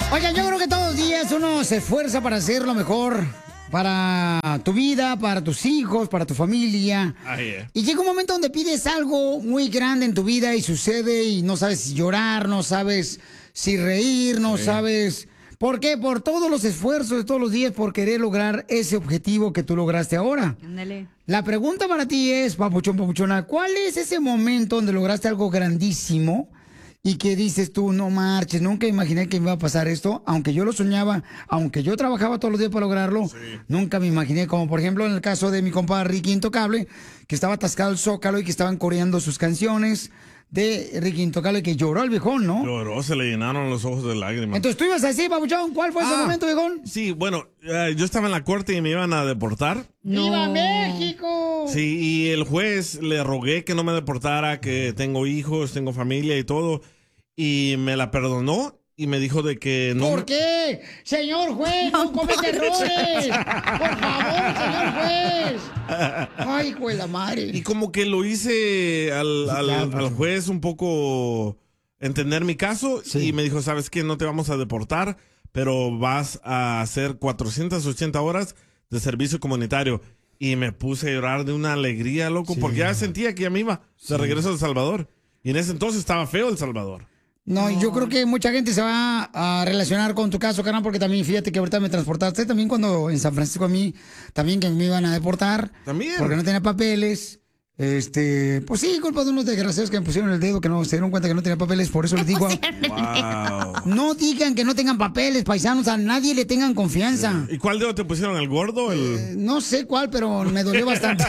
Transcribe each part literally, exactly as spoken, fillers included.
Oigan, yo creo que todos los días uno se esfuerza para hacer lo mejor para tu vida, para tus hijos, para tu familia. Ah, yeah. Y llega un momento donde pides algo muy grande en tu vida y sucede y no sabes si llorar, no sabes si reír, no Sí. sabes... ¿Por qué? Por todos los esfuerzos de todos los días por querer lograr ese objetivo que tú lograste ahora. Ándale. La pregunta para ti es, papuchón, papuchona, ¿cuál es ese momento donde lograste algo grandísimo y que dices tú, no marches, nunca imaginé que me iba a pasar esto, aunque yo lo soñaba, aunque yo trabajaba todos los días para lograrlo, sí. Nunca me imaginé, como por ejemplo en el caso de mi compa Ricky Intocable, que estaba atascado el Zócalo y que estaban coreando sus canciones de Ricky Intocable, que lloró el viejón, ¿no? Lloró, se le llenaron los ojos de lágrimas. Entonces tú ibas a decir, papuchón, ¿cuál fue ese Ah, momento, viejón? Sí, bueno, eh, yo estaba en la corte y me iban a deportar. No. ¡Viva México! Sí, y el juez le rogué que no me deportara, que tengo hijos, tengo familia y todo, y me la perdonó y me dijo de que no... ¿Por qué? Señor juez, no comete errores. Por favor, señor juez. Ay, hijo de la madre. Y como que lo hice al, al, Claro. al juez un poco entender mi caso, Sí. y me dijo, ¿sabes qué? No te vamos a deportar, pero vas a hacer cuatrocientas ochenta horas de servicio comunitario. Y me puse a llorar de una alegría, loco, Sí. porque ya sentía que ya me iba de regreso a El Salvador. Y en ese entonces estaba feo El Salvador. No, yo creo que mucha gente se va a relacionar con tu caso, carnal, porque también fíjate que ahorita me transportaste también cuando en San Francisco a mí, también que me iban a deportar. También. Porque no tenía papeles. Este, pues sí, culpa de unos desgraciados que me pusieron el dedo, que no se dieron cuenta que no tenía papeles, por eso les digo, Wow. no digan que no tengan papeles, paisanos, a nadie le tengan confianza. ¿Y cuál dedo te pusieron? ¿El gordo? El... Eh, no sé cuál, pero me dolió bastante.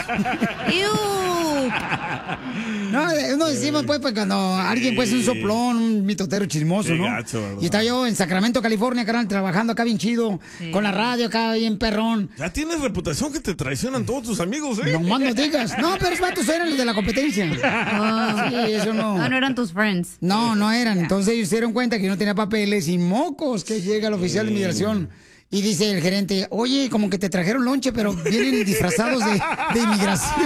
¡Ew! No, eh, uno decimos pues, pues cuando alguien pues un soplón, un mitotero chismoso, Qué ¿no? gacho, ¿verdad? Y estaba yo en Sacramento, California, carnal, trabajando acá bien chido, Sí. con la radio acá bien perrón. Ya tienes reputación que te traicionan todos tus amigos, ¿eh? No más no digas. No, pero esos vatos eran los de la competencia. Oh. Sí, eso no. No, no eran tus friends. No, no eran. Entonces ellos se dieron cuenta que yo no tenía papeles y mocos que llega el oficial de inmigración. Y dice el gerente, oye, como que te trajeron lonche, pero vienen disfrazados de, de inmigración.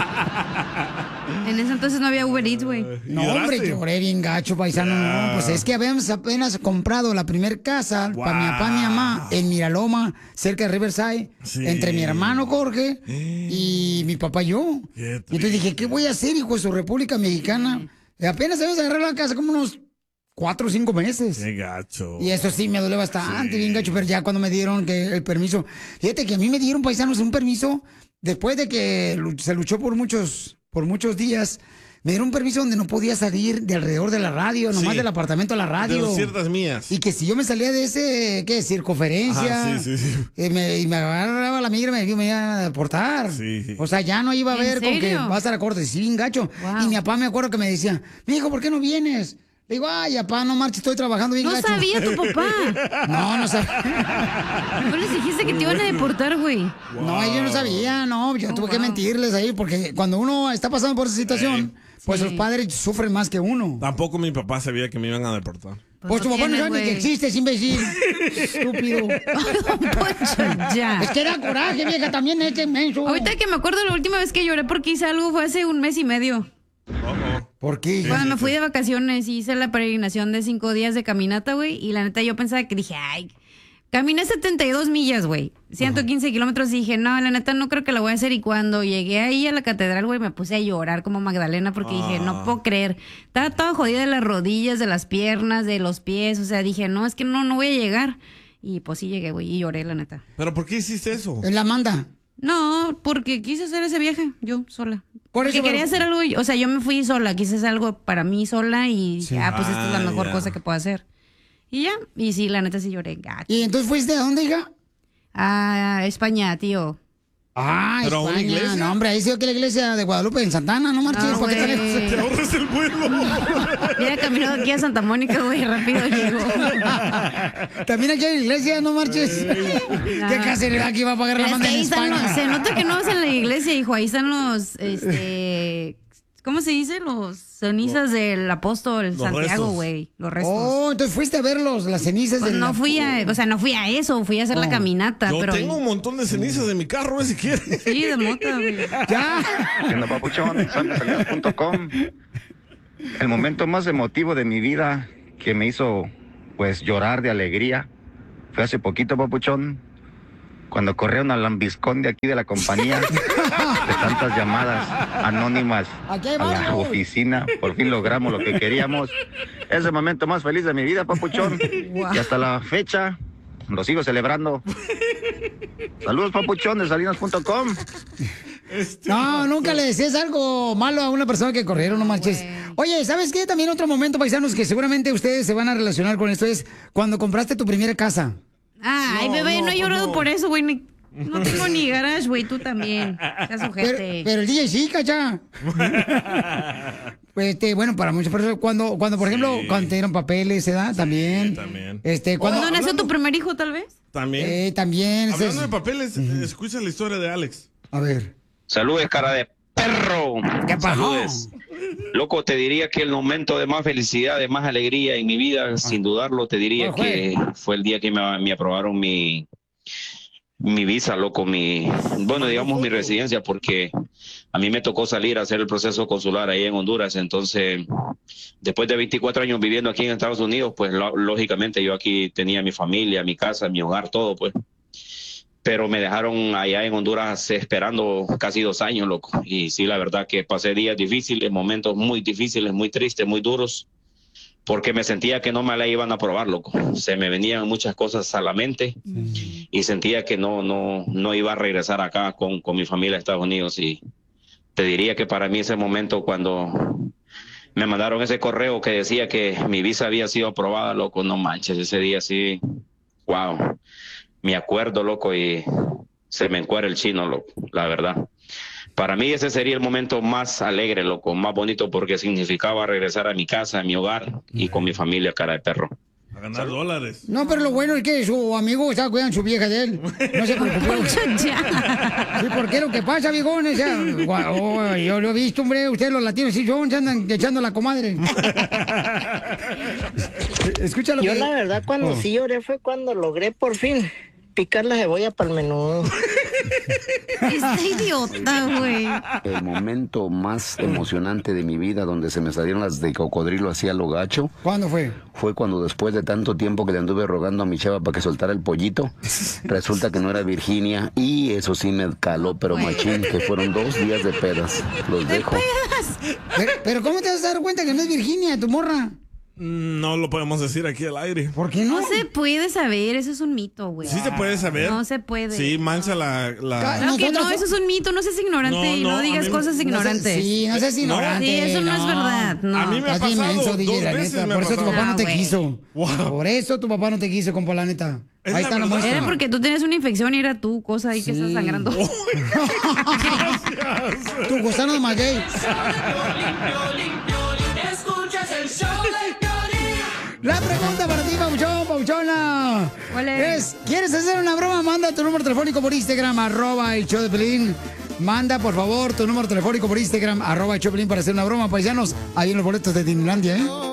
En ese entonces no había Uber Eats, güey. No, ¿Lloraste? hombre, lloré bien gacho, paisano. Ya. No, pues es que habíamos apenas comprado la primer casa Wow. para mi papá y mi mamá en Miraloma, cerca de Riverside, Sí. entre mi hermano Jorge y mi papá y yo. Qué Y entonces dije, ¿qué voy a hacer, hijo de su República Mexicana? Y apenas habíamos agarrado la casa como unos cuatro o cinco meses. Qué gacho. Y eso sí me duele bastante, Sí. bien gacho, pero ya cuando me dieron que el permiso, fíjate que a mí me dieron, paisanos, un permiso después de que lu- se luchó por muchos, por muchos días. Me dieron un permiso donde no podía salir de alrededor de la radio, nomás Sí. del apartamento a la De radio. los ciertas mías. Y que si yo me salía de ese, ¿qué? Circunferencia. Ajá, sí, sí, sí. eh, me, y me agarraba la migra y me, me iban a deportar. Sí. O sea, ya no iba a ¿En ver con que serio? vas a la corte. Sí, bien gacho. Wow. Y mi papá me acuerdo que me decía, mi hijo, ¿por qué no vienes? Le digo, ay, papá, no marches, estoy trabajando bien No gacho. sabía tu papá. No, no sabía. No les dijiste que te iban a deportar, güey. No, ellos no sabían, no, yo Oh, tuve que wow. mentirles ahí, porque cuando uno está pasando por esa situación, pues Sí. los padres sufren más que uno. Tampoco mi papá sabía que me iban a deportar. Pues tu papá no tienes, sabe ni que güey. existes, imbécil. Estúpido. Don Poncho, ya. Es que era coraje, vieja, también este menso. Ahorita que me acuerdo, la última vez que lloré porque hice algo fue hace un mes y medio. ¿Por qué? Cuando me fui de vacaciones hice la peregrinación de cinco días de caminata, güey. Y la neta yo pensaba que dije, ay, caminé setenta y dos millas, güey. ciento quince kilómetros y dije, no, la neta no creo que la voy a hacer. Y cuando llegué ahí a la catedral, güey, me puse a llorar como Magdalena porque dije, no puedo creer. Estaba toda jodida de las rodillas, de las piernas, de los pies. O sea, dije, no, es que no, no voy a llegar. Y pues sí llegué, güey, y lloré, la neta. ¿Pero por qué hiciste eso? En la manda. No, porque quise hacer ese viaje yo sola. Por Porque eso, quería pero- hacer algo, o sea, yo me fui sola, quise hacer algo para mí sola y Sí. ah, pues esta es la Ah, mejor ya. cosa que puedo hacer. Y ya, y sí, la neta sí lloré, gacho. ¿Y entonces fuiste a dónde, hija? A España, tío. Ah, ¿Pero a una España. iglesia? No, hombre, ahí sí que la iglesia de Guadalupe en Santana, no marches. No, ¿para qué güey. tal? Te ahorras el vuelo. Hubiera caminado aquí a Santa Mónica, güey, rápido llego. También aquí hay iglesia, no marches. ¿Qué casualidad aquí va a pagar la Es que manda en ahí están los- España? se nota que no vas en la iglesia, hijo, ahí están los, este, ¿cómo se dice? Los cenizas del apóstol Los Santiago, restos. güey, los restos. Oh, entonces fuiste a ver los, las cenizas Pues del... no fui a, o sea, no fui a eso, fui a hacer la Oh. caminata, Yo pero... tengo un montón de cenizas de mi carro, si quieres. Sí, de mota, güey. Ya. ¿Qué onda, papuchón? santos salinas punto com. El momento más emotivo de mi vida que me hizo pues llorar de alegría fue hace poquito, papuchón, cuando corrieron al lambiscón de aquí de la compañía, de tantas llamadas anónimas a la oficina. Por fin logramos lo que queríamos. Es el momento más feliz de mi vida, papuchón. Wow. Y hasta la fecha lo sigo celebrando. Saludos, papuchón, de salinas punto com. No, nunca le decías algo malo a una persona que corrieron, no marches. Oye, ¿sabes qué? También otro momento, paisanos, que seguramente ustedes se van a relacionar con esto es cuando compraste tu primera casa. Ay, no, bebé, no, no he llorado no. por eso, güey. Ni, no tengo ni garage, güey, tú también. Pero, pero el D J sí, cacha. Pues, este, bueno, para muchas personas, cuando, cuando por ejemplo, sí. cuando te dieron papeles, ¿se da? También. Sí, también. Este, cuando ¿Cuándo nació tu primer hijo, tal vez? También. Eh, también. Hablando es... de papeles, uh-huh. escucha la historia de Alex. A ver. Saludes, cara de perro. ¿Qué pasó? Saludes. Loco, te diría que el momento de más felicidad, de más alegría en mi vida, ah. sin dudarlo, te diría que fue el día que me, me aprobaron mi, mi visa, loco, mi, bueno, digamos mi residencia, porque a mí me tocó salir a hacer el proceso consular ahí en Honduras. Entonces, después de veinticuatro años viviendo aquí en Estados Unidos, pues lo, lógicamente yo aquí tenía mi familia, mi casa, mi hogar, todo, pues. Pero me dejaron allá en Honduras esperando casi dos años, loco. Y sí, la verdad que pasé días difíciles, momentos muy difíciles, muy tristes, muy duros, porque me sentía que no me la iban a aprobar, loco. Se me venían muchas cosas a la mente sí. y sentía que no, no, no iba a regresar acá con, con mi familia a Estados Unidos. Y te diría que para mí ese momento cuando me mandaron ese correo que decía que mi visa había sido aprobada, loco, no manches, ese día sí, wow. Me acuerdo, loco, y se me encuera el chino, loco, la verdad. Para mí ese sería el momento más alegre, loco, más bonito, porque significaba regresar a mi casa, a mi hogar y con mi familia, cara de perro. A ganar ¿sabes? Dólares. No, pero lo bueno es que su amigo está cuidando a su vieja de él. No se preocupe. Sí, porque lo que pasa, viejón, o sea, oh, yo lo he visto, hombre, ustedes los latinos sí son, se andan echando la comadre. Escúchalo. Yo que... la verdad cuando oh. sí lloré fue cuando logré por fin picar la cebolla para el menudo. Está idiota, güey. El momento más emocionante de mi vida donde se me salieron las de cocodrilo hacia lo gacho. ¿Cuándo fue? Fue cuando después de tanto tiempo que le anduve rogando a mi chava para que soltara el pollito, resulta que no era Virginia y eso sí me caló, pero güey. Machín, que fueron dos días de pedas. Los ¿De dejo. pedas? Pero, pero ¿cómo te vas a dar cuenta que no es Virginia, tu morra? No lo podemos decir aquí al aire. ¿Por qué no? No se puede saber, eso es un mito, güey. Sí se puede saber. No se puede. Sí, mancha la... la... Claro que no, eso es un mito, no seas ignorante no, y no, no digas cosas no ignorantes. Seas, sí, no seas ignorante. Sí, eso no, no es verdad. No. A mí me ha pasado inmenso, D J, dos veces neta. Me Por eso pasado. tu papá no te ah, quiso. Wow. Por eso tu papá no te quiso, compa, la neta. Es ahí la está la muestra. Era porque tú tenías una infección y era tu cosa ahí sí. que estás sangrando. Oh, gracias. Tu gusano de maguey. Escuchas el show de La pregunta para ti, Pauchón, Pauchona. ¿Cuál es? es? ¿Quieres hacer una broma? Manda tu número telefónico por Instagram, arroba el show de Pelín. Manda, por favor, tu número telefónico por Instagram, arroba el show de Pelín para hacer una broma, paisanos. Ahí en los boletos de Disneylandia, ¿eh?